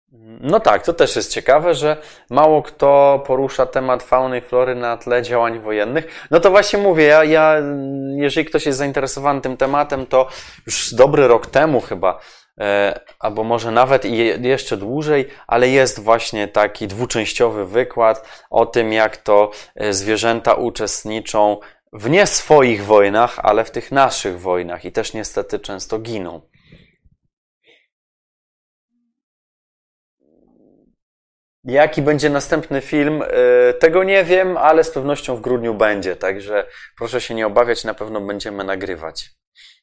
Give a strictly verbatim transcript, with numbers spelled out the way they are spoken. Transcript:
No tak, to też jest ciekawe, że mało kto porusza temat fauny i flory na tle działań wojennych. No to właśnie mówię, ja, ja jeżeli ktoś jest zainteresowany tym tematem, to już dobry rok temu chyba, e, albo może nawet i je, jeszcze dłużej, ale jest właśnie taki dwuczęściowy wykład o tym, jak to e, zwierzęta uczestniczą w nie swoich wojnach, ale w tych naszych wojnach i też niestety często giną. Jaki będzie następny film? E, Tego nie wiem, ale z pewnością w grudniu będzie, także proszę się nie obawiać, na pewno będziemy nagrywać.